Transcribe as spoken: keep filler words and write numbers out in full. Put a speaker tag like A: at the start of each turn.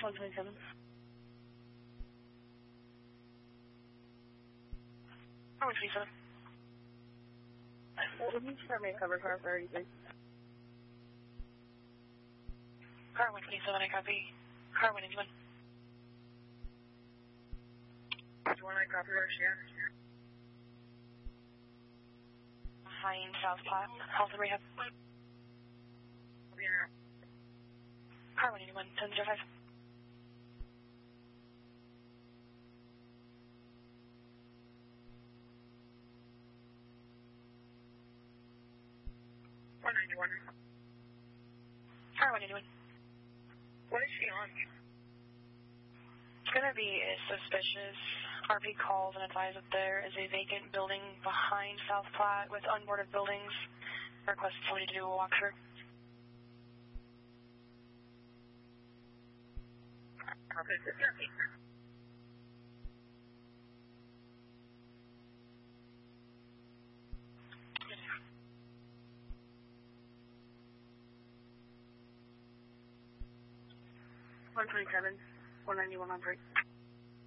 A: one twenty-seven.
B: Car one twenty-seven.
A: Would you start me cover car thirty-six?
B: Car one twenty-seven, I copy. Car one eighty-one.
A: one, I copy, Rochelle.
B: Behind South Platte, Health and Rehab.
A: Yeah.
B: Car one eighty-one, ten zero five.
A: one ninety-one.
B: Car one eighty-one.
A: What is she on?
B: It's going to be a suspicious. R P calls and advised that there is a vacant building behind South Platte with unboarded buildings. Request somebody to do a walkthrough.
A: Copy, copy. one twenty-seven, one ninety-one on break.